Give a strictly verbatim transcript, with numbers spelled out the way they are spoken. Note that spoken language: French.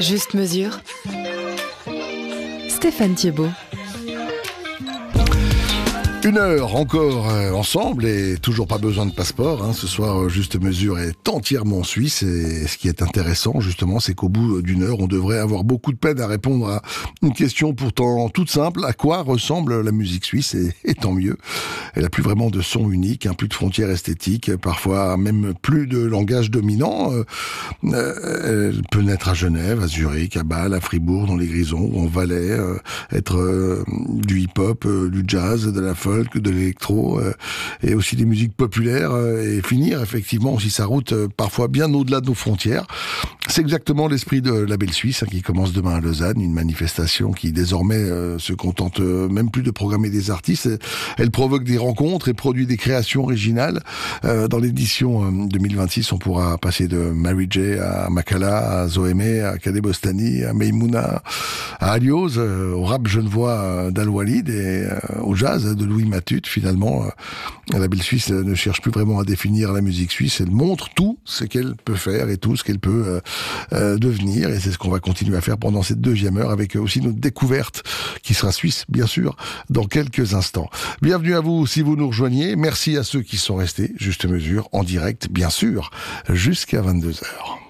Juste mesure. Stéphane Thiebaud. Une heure encore euh, ensemble et toujours pas besoin de passeport. Hein. Ce soir, Juste Mesure est entièrement suisse et ce qui est intéressant justement, c'est qu'au bout d'une heure, on devrait avoir beaucoup de peine à répondre à une question pourtant toute simple. À quoi ressemble la musique suisse et, et tant mieux. Elle a plus vraiment de son unique, hein, plus de frontières esthétiques, parfois même plus de langage dominant. Euh, euh, elle peut naître à Genève, à Zurich, à Bâle, à Fribourg, dans les Grisons, ou en Valais, euh, être euh, du hip-hop, euh, du jazz, de la folk, de l'électro euh, et aussi des musiques populaires euh, et finir effectivement aussi sa route euh, parfois bien au-delà de nos frontières. C'est exactement l'esprit de la Belle Suisse hein, qui commence demain à Lausanne, une manifestation qui désormais euh, se contente euh, même plus de programmer des artistes. Elle provoque des rencontres et produit des créations originales. Euh, dans l'édition euh, deux mille vingt-six, on pourra passer de Mary J à Makala, à Zoémé, à Kadé Bostani, à Meimouna, à Alioz, euh, au rap genevois euh, d'Al Walid et euh, au jazz de Louis Matute. Finalement, euh, la Belle Suisse euh, ne cherche plus vraiment à définir la musique suisse. Elle montre tout ce qu'elle peut faire et tout ce qu'elle peut euh, euh, devenir. Et c'est ce qu'on va continuer à faire pendant cette deuxième heure avec aussi notre découverte qui sera suisse, bien sûr, dans quelques instants. Bienvenue à vous si vous nous rejoignez. Merci à ceux qui sont restés, Juste Mesure, en direct, bien sûr, jusqu'à vingt-deux heures.